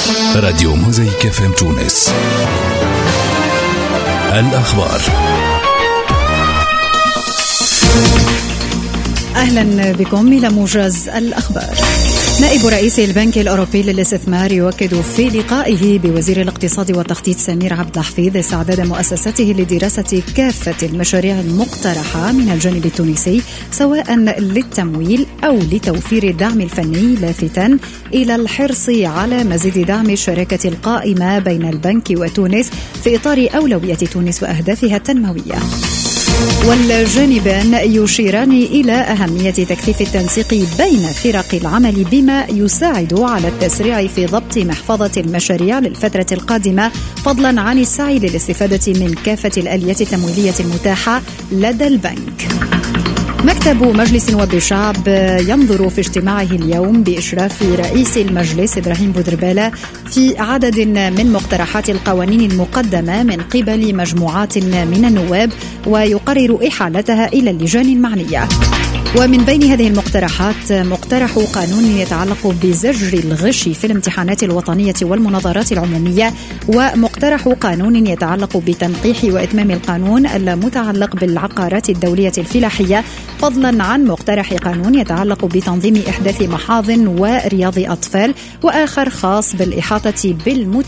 راديو موزايك FM تونس. الأخبار. أهلا بكم إلى موجز الأخبار. نائب رئيس البنك الأوروبي للاستثمار يؤكد في لقائه بوزير الاقتصاد والتخطيط سمير عبد الحفيظ استعداد مؤسسته لدراسة كافة المشاريع المقترحة من الجانب التونسي سواء للتمويل أو لتوفير الدعم الفني، لافتا إلى الحرص على مزيد دعم الشراكة القائمة بين البنك وتونس في إطار أولوية تونس وأهدافها التنموية. والجانبان يشيران إلى أهمية تكثيف التنسيق بين فرق العمل بما يساعد على التسريع في ضبط محفظة المشاريع للفترة القادمة، فضلا عن السعي للاستفادة من كافة الآليات التمويلية المتاحة لدى البنك. مكتب مجلس نواب الشعب ينظر في اجتماعه اليوم بإشراف رئيس المجلس إبراهيم بودربالة في عدد من مقترحات القوانين المقدمة من قبل مجموعات من النواب، ويقرر إحالتها إلى اللجان المعنية. ومن بين هذه المقترحات مقترح قانون يتعلق بزجر الغش في الامتحانات الوطنية والمناظرات العمومية، ومقترح قانون يتعلق بتنقيح وإتمام القانون المتعلق بالعقارات الدولية الفلاحية، فضلا عن مقترح قانون يتعلق بتنظيم إحداث محاضن ورياض أطفال، وآخر خاص بالإحاطة